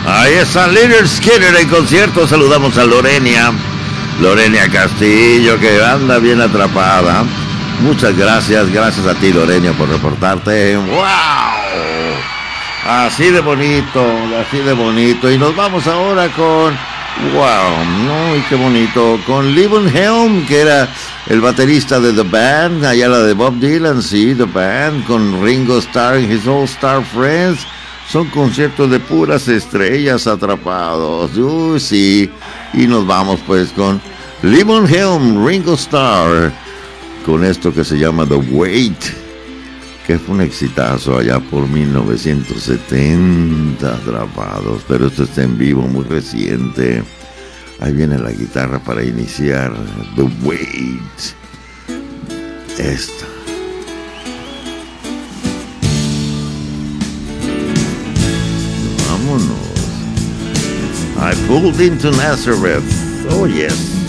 Ahí está Lynyrd Skynyrd en concierto. Saludamos a Lorenia Castillo, que anda bien atrapada. Muchas gracias a ti, Lorenia, por reportarte. ¡Wow! Así de bonito. Y nos vamos ahora con... ¡Wow! ¡No! ¡Y qué bonito! Con Levon Helm, que era el baterista de The Band, allá la de Bob Dylan, sí, The Band, con Ringo Starr and His All Star Friends. Son conciertos de puras estrellas atrapados. Uy, sí. Y nos vamos pues con Levon Helm, Ringo Starr, con esto que se llama The Wait, que fue un exitazo allá por 1970, atrapados. Pero esto está en vivo, muy reciente. Ahí viene la guitarra para iniciar. The Wait. Esta. Vámonos. I pulled into Nazareth. Oh yes.